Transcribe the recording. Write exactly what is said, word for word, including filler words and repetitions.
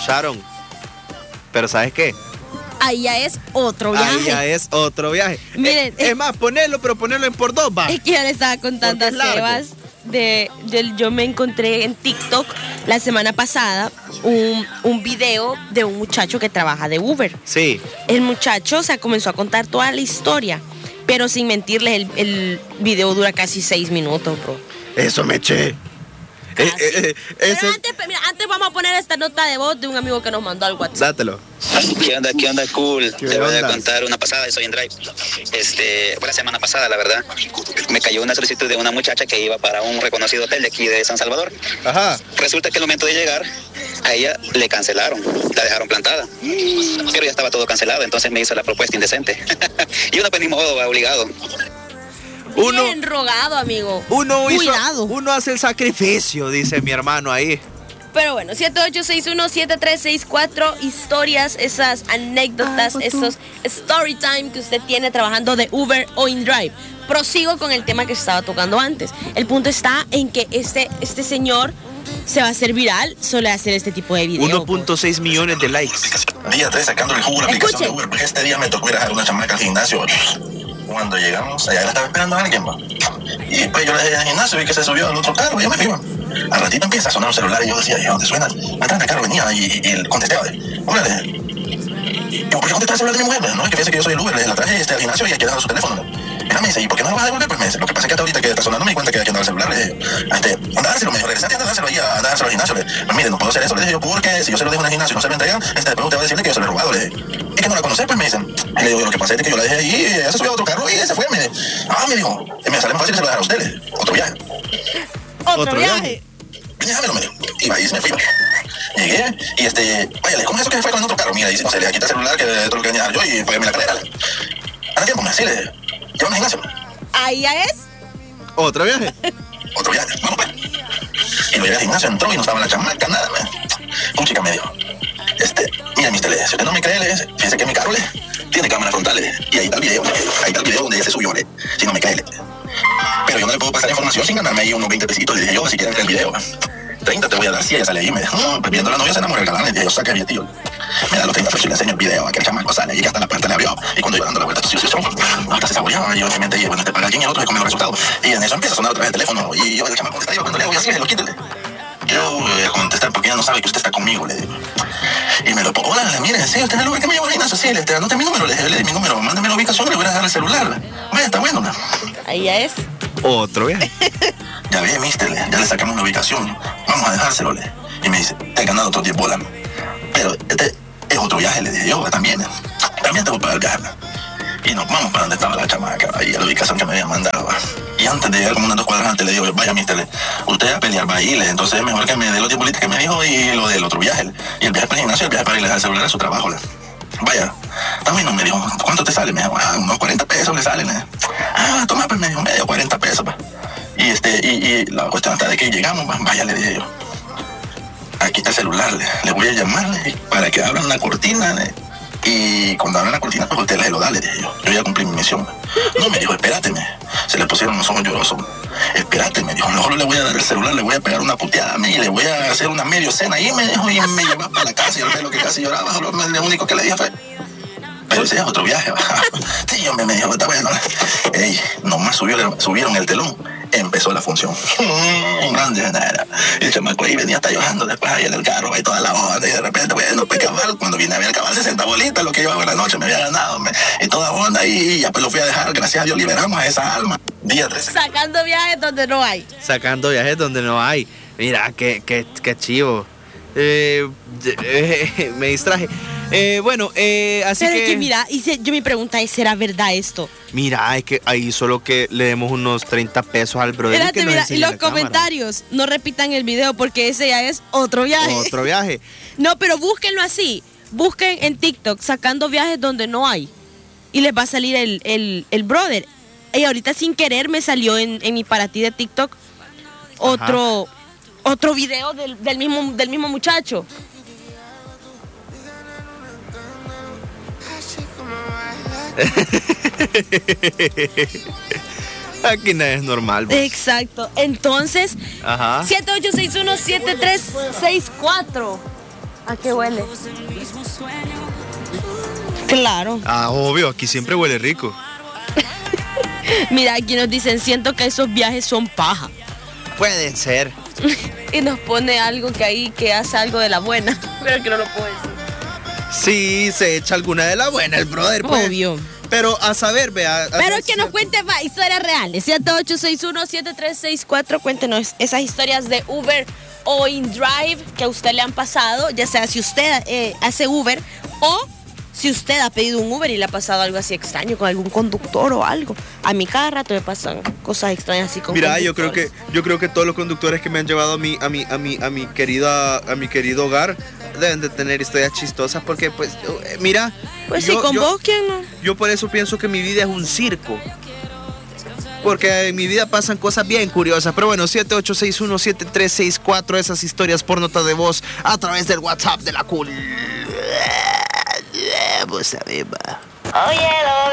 escucharon. Pero ¿sabes qué? Ahí ya es otro viaje. Ahí ya es otro viaje. Miren, es, es más, ponerlo, pero ponerlo en por dos, va. Es que yo le estaba contando a Sebas de, de, yo me encontré en TikTok la semana pasada un, un video de un muchacho que trabaja de Uber. Sí. El muchacho, o sea, comenzó a contar toda la historia, pero sin mentirles, el, el video dura casi seis minutos, bro. Eso me eché. Eh, eh, eh, Pero ese... antes, mira, antes vamos a poner esta nota de voz de un amigo que nos mandó al WhatsApp. Dátelo. ¿Qué onda, qué onda, cool? ¿Qué Te voy onda? a contar una pasada, soy en Drive. Este, fue la semana pasada, la verdad. Me cayó una solicitud de una muchacha que iba para un reconocido hotel de aquí de San Salvador. Ajá. Resulta que al momento de llegar, a ella le cancelaron, la dejaron plantada. Pero ya estaba todo cancelado, entonces me hizo la propuesta indecente. Y uno pues ni modo, va obligado. Uno, Bien rogado, amigo. uno, hizo, Cuidado. uno hace el sacrificio, dice mi hermano ahí. Pero bueno, siete ocho seis uno siete tres seis cuatro, historias, esas anécdotas, esos story time que usted tiene trabajando de Uber o InDrive. Prosigo con el tema que se estaba tocando antes. El punto está en que este, este señor se va a hacer viral solo hacer este tipo de videos. uno punto seis millones de likes. Día tres sacando el jugo a la aplicación Escuche. de Uber, porque este día me tocó ir a dejar una chamaca al gimnasio. Cuando llegamos, allá la estaba esperando a alguien, ¿va? Y pues yo le dejé al gimnasio, vi que se subió al otro carro y yo me fui, ¿va? Al ratito empieza a sonar un celular y yo decía, ¿y dónde suena? Atrás del carro venía y, y, y contesté, hola, le digo, ¿por qué contestas el celular de mi mujer? No, es que fíjese que yo soy el Uber, le la traje este, al gimnasio y aquí dejado su teléfono. Mira, me dice, ¿y por qué no lo vas a devolver? Pues me dice, lo que pasa es que hasta ahorita que está sonando me di cuenta que aquí andaba el celular. Le dije, este, anda a dárselo, me dijo, regresate, anda a dárselo ahí, anda a dárselo al gimnasio. Le dije, pues mire, no puedo hacer eso. Le dije yo, porque si yo se lo dejo en el gimnasio y no se lo entregan, este, después usted va a decirle que yo se lo he robado. Le dije, es que no la conoces, pues me dicen. Y le digo, lo que pasa es que yo la dejé ahí, ella se subió a otro carro y ella se fue. Me dice, ah, me dijo, me sale más fácil que se lo dejara a usted. Le dije, otro viaje. Otro, Otro viaje. viaje. Déjamelo, me dijo. Y ahí se me fui. Llegué y este, váyale, ¿cómo es eso que se fue con el otro carro? Mira, dice, no sé, le quita el celular, que todo lo que venía a dejar yo y pues me la carrera. Ahora tiempo, me así, le dije, llévame al gimnasio. Ahí ya es. Otro viaje. Otro viaje, vamos pues. Y lo llevé al gimnasio, entró y no estaba la chamaca, nada, man. Un chica me dijo, este, mira, mister, le dije, si usted no me cree, le dije, fíjese que mi carro, le dije, tiene cámara frontal, le dije, y ahí está el video, le dije, ahí está el video donde ella se subió, le dije, si no me cree, le dije. Pero yo no le puedo pasar información sin ganarme ahí unos veinte pesitos, le dije yo, si quieren ver el video, treinta te voy a dar, si ella sale ahí, y me dijo, no, pues viendo la novia se enamora el galán, le dije, yo saqué a mi tío. Me da los treinta pesos y le enseño el video, aquel chamaco sale y que hasta la puerta le abrió. Y cuando iba dando la vuelta, sí, sí, sí, hasta se saboreaba. Y yo me mente, bueno, te paga alguien y el otro se come los resultados. Y en eso empieza a sonar otra vez el teléfono. Y yo, el chamaco contesta, yo cuando le hago, y así, lo quítale. Yo voy a contestar porque ella no sabe que usted está conmigo, le digo. Y me lo pongo, hola, mire, sí, usted es el Uber que me lleva al gimnasio, sí, le estoy anote mi número, le dije, mi número, mándeme la ubicación, le voy a dejar el celular. Vaya, está bueno, ¿no? Ahí ya es. Otro viaje. Ya ve, mister, ya le sacamos la ubicación, vamos a dejárselo, le. Y me dice, te he ganado otros diez bolas. Pero este es otro viaje, le dije yo, también. También te voy a pagar el viaje. Y nos vamos para donde estaba la chamaca, ahí a la ubicación que me habían mandado. Y antes de llegar como unas dos cuadras antes, le digo, vaya, mister, usted a pelear va a ir, entonces es mejor que me dé los diez bolitas que me dijo y lo del otro viaje. Y el viaje para el gimnasio, el viaje para irle al celular a su trabajo. Le. Vaya, también me dijo, ¿cuánto te sale? Me dijo, ah, unos cuarenta pesos le salen. Le. Ah, toma, pues me dijo, medio cuarenta pesos. Pa. Y, este, y, y la cuestión hasta de que llegamos, vaya, le dije yo. Aquí está el celular, le, le voy a llamarle para que abran la cortina, le, y cuando abran la cortina, pues usted le lo da, le dije yo. Yo ya cumplí mi misión. No, me dijo, espéráteme. Se le pusieron los ojos llorosos. Espérate, me dijo, mejor le voy a dar el celular, le voy a pegar una puteada y le voy a hacer una medio cena. Y me dijo, y me llevaba para la casa y el pelo que casi lloraba. Lo único que le dije fue, pero ese es otro viaje. Sí, hombre, me dijo, está bueno. Ey, nomás subió, subieron el telón. Empezó la función. Grande, nada. Y el chamaco ahí venía hasta llorando después ahí en el carro, ahí toda la onda. Y de repente, bueno, pues cabal, cuando viene a ver cabal sesenta bolitas, lo que llevaba en la noche me había ganado. Me, y toda onda. Y ya pues lo fui a dejar. Gracias a Dios liberamos a esa alma. Día trece. Sacando viajes donde no hay. Sacando viajes donde no hay. Mira, qué, qué, qué chivo. Eh, eh, me distraje. Eh, bueno, eh, así Pero que... es que mira, y se, yo mi pregunta es, ¿será verdad esto? Mira, es que ahí solo que le demos unos treinta pesos al brother. Espérate, que nos mira, y enseñe los la cámara. comentarios, no repitan el video porque ese ya es otro viaje. Otro viaje. No, pero búsquenlo así. Busquen en TikTok sacando viajes donde no hay. Y les va a salir el, el, el brother. Y ahorita sin querer me salió en, en mi para ti de TikTok otro, otro video del, del, mismo, del mismo muchacho. Aquí nada es normal. Vos. Exacto. Entonces, Ajá. siete ocho seis uno siete tres seis cuatro. ¿A qué huele? Claro. Ah, obvio, aquí siempre huele rico. Mira, aquí nos dicen, siento que esos viajes son paja. Pueden ser. Y nos pone algo que ahí, que hace algo de la buena. Pero que no lo puedo decir. Sí, se echa alguna de la buena el brother, pues. Obvio. Pero a saber, vea. a Pero ver que si- nos cuente más historias reales. siete ocho seis uno, siete tres seis cuatro. Cuéntenos esas historias de Uber o InDrive que a usted le han pasado. Ya sea si usted eh, hace Uber o si usted ha pedido un Uber y le ha pasado algo así extraño con algún conductor o algo. A mí cada rato me pasan cosas extrañas así con Mira, yo creo que conductores. yo creo que todos los conductores que me han llevado a mi a mi a mi a mi querida a mi querido hogar deben de tener historias chistosas porque pues yo, eh, mira, Pues yo, sí, con yo- vos, ¿quién no? yo por eso pienso que mi vida es un circo. Porque en mi vida pasan cosas bien curiosas. Pero bueno, siete ocho seis uno, siete tres seis cuatro, esas historias por nota de voz a través del WhatsApp de la cool. Vos sabés, va. Oye,